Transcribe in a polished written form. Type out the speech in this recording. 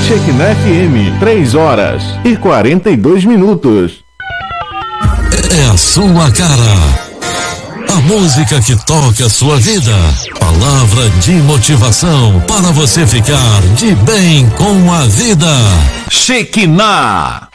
Shekinah FM, 3h42. É a sua cara. A música que toca a sua vida. Palavra de motivação para você ficar de bem com a vida. Shekinah.